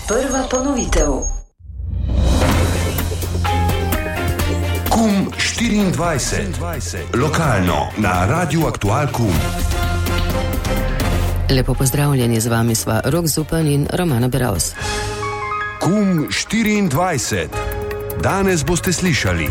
Prva ponovitev. KUM 24. Lokalno na Radiu Aktual KUM. Lepo pozdravljeni, z vami sva Rok Zupan in Romana Beravs. KUM 24. Danes boste slišali.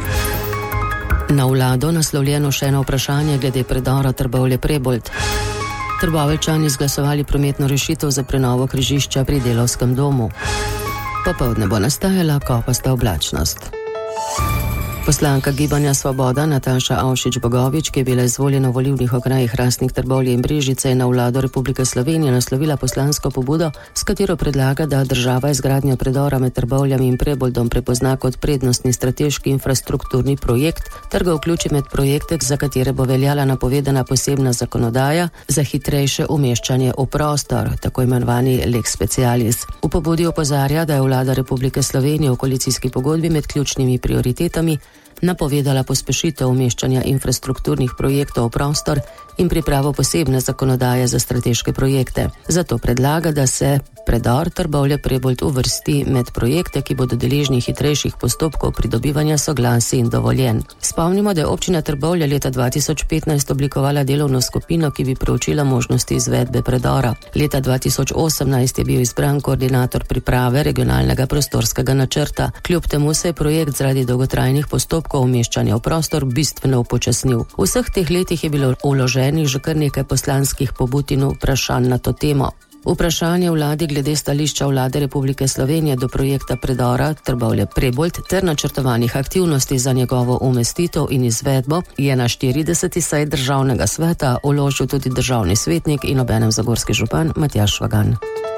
Na vlado naslovljeno še eno vprašanje glede predora Trbovlje-Prebold. Trboveljčani izglasovali prometno rešitev za prenovo križišča pri Delavskem domu. Popoldne bo nastajala kopasta oblačnost. Poslanka Gibanja Svoboda Nataša Avšič-Bogovič, ki je bila izvoljena v volilnih okrajih Hrastnik, Trbovlje in Brežice, je na vlado Republike Slovenije naslovila poslansko pobudo, s katero predlaga, da država izgradnjo predora med Trbovljami in Preboldom prepozna kot prednostni strateški infrastrukturni projekt ter ga vključi med projekte, za katere bo veljala napovedana posebna zakonodaja za hitrejše umeščanje v prostor, tako imenovani lex specialis. V pobudi opozarja, da je vlada Republike Slovenije v koalicijski pogodbi med ključnimi prioritetami napovedala pospešitev umeščanja infrastrukturnih projektov v prostor in pripravo posebne zakonodaje za strateške projekte. Zato predlaga, da se predor Trbovlje-Prebold uvrsti med projekte, ki bodo deležni hitrejših postopkov pridobivanja soglasij in dovoljenj. Spomnimo, da je občina Trbovlje leta 2015 oblikovala delovno skupino, ki bi preučila možnosti izvedbe predora. Leta 2018 je bil izbran koordinator priprave regionalnega prostorskega načrta. Kljub temu se je projekt zaradi dolgotrajnih postopkov umeščanja v prostor bistveno upočasnil. V vseh teh letih je bilo vloženih že kar nekaj poslanskih pobud in vprašanj na to temo. Vprašanje vladi glede stališča vlade Republike Slovenije do projekta predora Trbovlje-Prebold ter načrtovanih aktivnosti za njegovo umestitev in izvedbo je na 40. seji Državnega sveta vložil tudi državni svetnik in obenem zagorski župan Matjaž Švagan.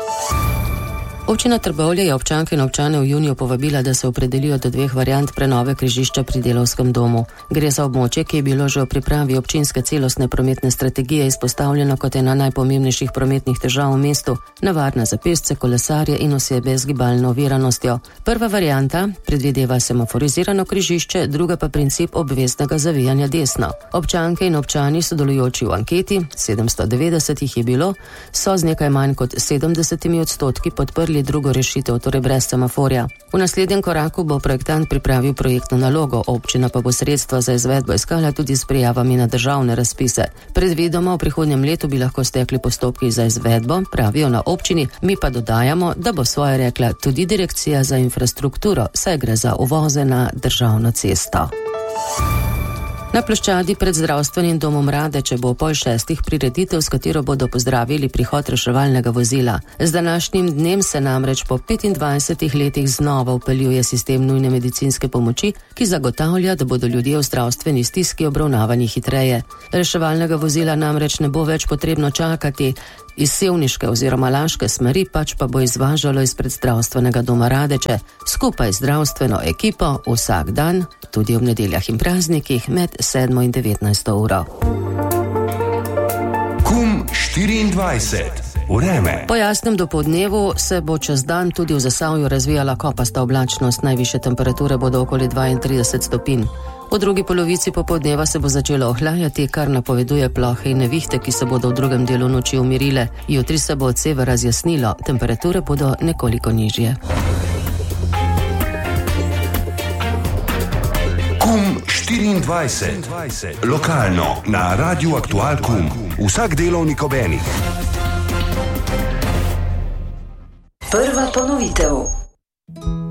Občina Trbovlje je občanke in občane v juniju povabila, da se opredelijo do dveh variant prenove križišča pri Delavskem domu. Gre za območje, ki je bilo že v pripravi občinske celostne prometne strategije izpostavljeno kot ena najpomembnejših prometnih težav v mestu, nevarna za pešce, kolesarje in osebe z gibalno oviranostjo. Prva varianta predvideva semaforizirano križišče, druga pa princip obveznega zavijanja desno. Občanke in občani sodelujoči v anketi, 790 jih je bilo, so z nekaj manj kot 70% podprli drugo rešitev, torej brez semaforja. V naslednjem koraku bo projektant pripravil projektno nalogo, občina pa bo sredstva za izvedbo iskala tudi s prijavami na državne razpise. Predvidoma v prihodnjem letu bi lahko stekli postopki za izvedbo, pravijo na občini, mi pa dodajamo, da bo svoje rekla tudi direkcija za infrastrukturo, saj gre za uvoze na državno cesto. Na ploščadi pred zdravstvenim domom Radeče bo 5:30 prireditev, s katero bodo pozdravili prihod reševalnega vozila. Z današnjim dnem se namreč po 25 letih znova vpeljuje sistem nujne medicinske pomoči, ki zagotavlja, da bodo ljudje v zdravstveni stiski obravnavani hitreje. Reševalnega vozila namreč ne bo več potrebno čakati iz sevniške oziroma laške smeri, pač pa bo izvažalo izpred zdravstvenega doma Radeče, skupaj z zdravstveno ekipo vsak dan, tudi ob nedeljah in praznikih med 7 in 19 uro. KUM 24. Vreme. Po jasnem dopoldnevu se bo čez dan tudi v Zasavju razvijala kopasta oblačnost, najvišje temperature bodo okoli 32 stopinj. V drugi polovici popoldneva se bo začelo ohlajati, kar napoveduje plohe in nevihte, ki se bodo v drugem delu noči umirile. Jutri se bo od severa razjasnilo, temperature bodo nekoliko nižje. KUM 24. Lokalno na Radiu Aktual KUM. Vsak delovnik ob enih. Prva ponovitev.